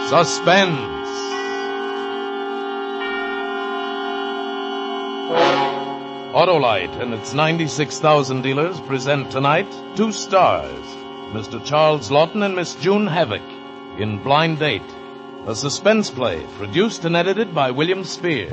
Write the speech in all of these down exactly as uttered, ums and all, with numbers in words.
Suspense. Autolite and its ninety-six thousand dealers present tonight two stars, Mister Charles Lawton and Miss June Havoc, in Blind Date, a suspense play produced and edited by William Spear.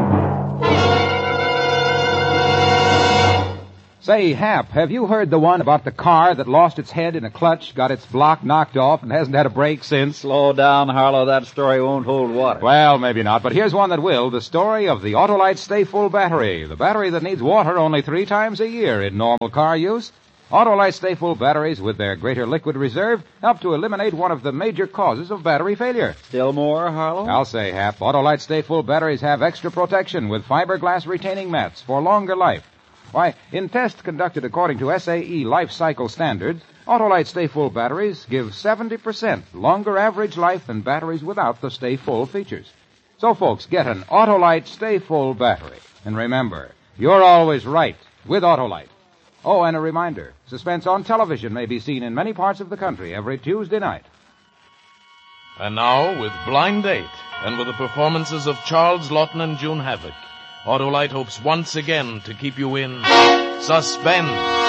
Say, Hap, have you heard the one about the car that lost its head in a clutch, got its block knocked off, and hasn't had a brake since? Slow down, Harlow. That story won't hold water. Well, maybe not, but here's one that will. The story of the Autolite Stay Full battery. The battery that needs water only three times a year in normal car use. Autolite Stay Full batteries, with their greater liquid reserve, help to eliminate one of the major causes of battery failure. Still more, Harlow? I'll say, Hap. Autolite Stay Full batteries have extra protection with fiberglass retaining mats for longer life. Why, in tests conducted according to S A E life cycle standards, Autolite Stay Full batteries give seventy percent longer average life than batteries without the Stay Full features. So, folks, get an Autolite Stay Full battery. And remember, you're always right with Autolite. Oh, and a reminder, Suspense on television may be seen in many parts of the country every Tuesday night. And now, with Blind Date, and with the performances of Charles Lawton and June Havoc, Autolite hopes once again to keep you in suspense.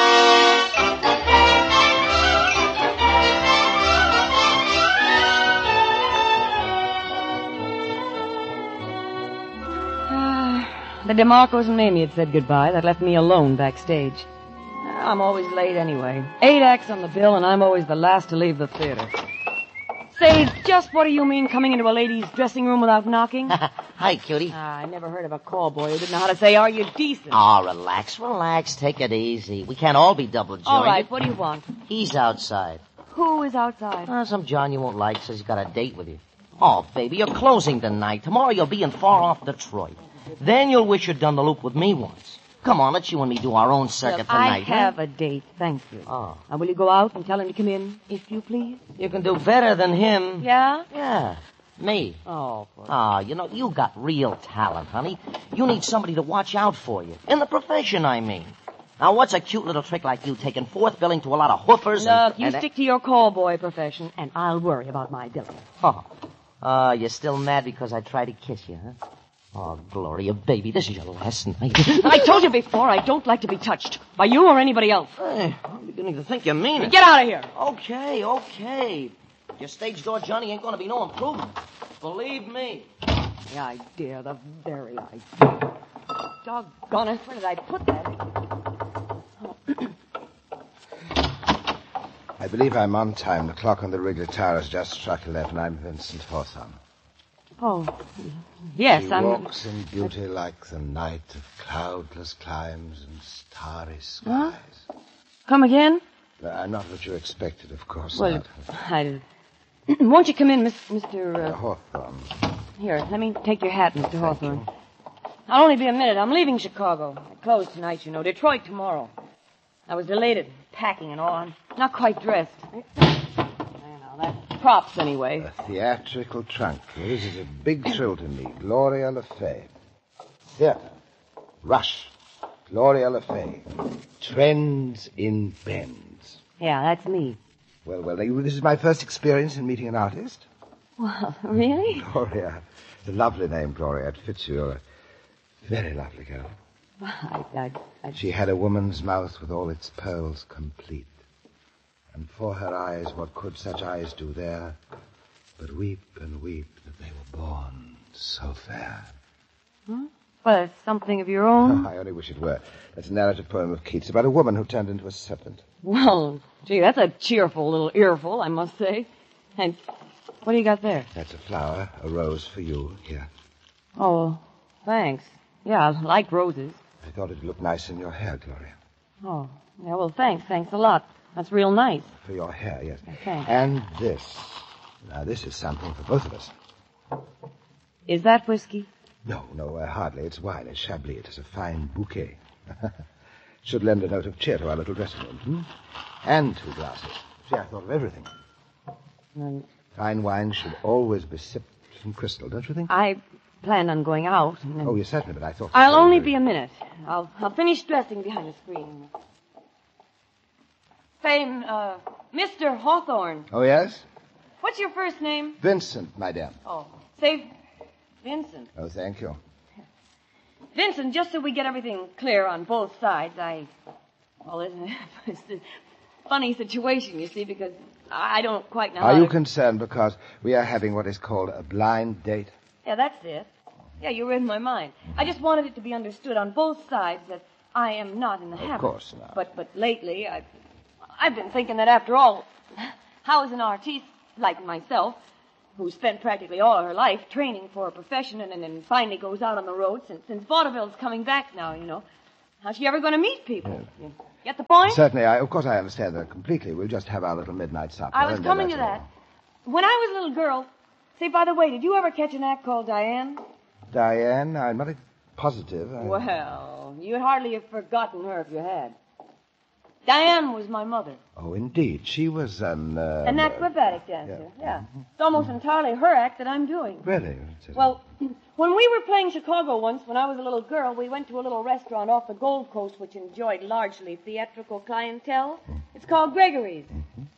Uh, the DeMarcos and Mamie had said goodbye. That left me alone backstage. I'm always late anyway. Eight acts on the bill, and I'm always the last to leave the theater. Say, just what do you mean coming into a lady's dressing room without knocking? Hi, cutie. Ah, I never heard of a call boy who didn't know how to say, are you decent? Oh, relax, relax. Take it easy. We can't all be double-jointed. All right, what do you want? He's outside. Who is outside? Uh, some John you won't like says he's got a date with you. Oh, baby, you're closing tonight. Tomorrow you'll be in far-off Detroit. Then you'll wish you'd done the loop with me once. Come on, let's you and me do our own circuit Look, tonight. I have huh? a date, thank you. Oh. Now, will you go out and tell him to come in, if you please? You can do better than him. Yeah? Yeah. Me. Oh, boy. Ah, you know, you got real talent, honey. You need somebody to watch out for you. In the profession, I mean. Now, what's a cute little trick like you taking fourth billing to a lot of hoofers? Look, and, you and, stick to your call boy profession, and I'll worry about my billing. Oh. Uh, you're still mad because I tried to kiss you, huh? Oh, Gloria, baby, this is your last night. I told you before, I don't like to be touched. By you or anybody else. Hey, I'm beginning to think you mean it. Get out of here. Okay, okay. Your stage door Johnny ain't gonna be no improvement. Believe me. The idea, the very idea. Doggone it, where did I put that? I believe I'm on time. The clock on the Wrigley Tower has just struck eleven. I'm Vincent Hawthorne. Oh, yes, she I'm... walks in beauty like the night of cloudless climes and starry skies. Huh? Come again? Uh, not what you expected, of course Well, not. I... Won't you come in, Miss, Mister Uh... Hawthorne. Here, let me take your hat, Mister Hawthorne. I'll only be a minute. I'm leaving Chicago. I close tonight, you know. Detroit tomorrow. I was delayed at packing and all. I'm not quite dressed. That props, anyway. A theatrical trunk. This is a big thrill to me. Gloria Le Fay. Theater. Rush. Gloria Le Fay. Trends in Bends. Yeah, that's me. Well, well, this is my first experience in meeting an artist. Well, really? Gloria. It's a lovely name, Gloria. It fits you. You're a very lovely girl. I, I, I... She had a woman's mouth with all its pearls complete. And for her eyes, what could such eyes do there but weep and weep that they were born so fair? Hmm? Well, it's something of your own. Oh, I only wish it were. That's a narrative poem of Keats about a woman who turned into a serpent. Well, gee, that's a cheerful little earful, I must say. And what do you got there? That's a flower, a rose for you, here. Oh, thanks. Yeah, I like roses. I thought it'd look nice in your hair, Gloria. Oh, yeah, well, thanks. Thanks a lot. That's real nice. For your hair, yes. Okay. And this. Now, this is something for both of us. Is that whiskey? No, no, uh, hardly. It's wine. It's Chablis. It is a fine bouquet. Should lend a note of cheer to our little dressing room, hmm? And two glasses. See, I thought of everything. Um, Fine wine should always be sipped from crystal, don't you think? I planned on going out. And then... Oh, yes, certainly, but I thought... I'll so only very... be a minute. I'll, I'll finish dressing behind the screen. Say, uh, Mister Hawthorne. Oh, yes? What What's your first name? Vincent, my dear. Oh, say Vincent. Oh, thank you. Vincent, just so we get everything clear on both sides, I... Well, isn't it? It's a funny situation, you see, because I don't quite know Are how you to... concerned because we are having what is called a blind date? Yeah, that's it. Yeah, you read my mind. I just wanted it to be understood on both sides that I am not in the habit. Of course not. But but lately, I've, I've been thinking that after all, how is an artiste like myself, who spent practically all her life training for a profession and then finally goes out on the road since, since vaudeville's coming back now, you know, how's she ever going to meet people? Yeah. You get the point? Certainly, I, of course I understand that completely. We'll just have our little midnight supper. I was and then coming to that's that. all. When I was a little girl, say, by the way, did you ever catch an act called Diane? Diane, I'm not positive. I... Well, you'd hardly have forgotten her if you had. Diane was my mother. Oh, indeed. She was an... Uh, An acrobatic dancer, yeah. It's almost entirely her act that I'm doing. Really? Well, when we were playing Chicago once, when I was a little girl, we went to a little restaurant off the Gold Coast which enjoyed largely theatrical clientele. It's called Gregory's.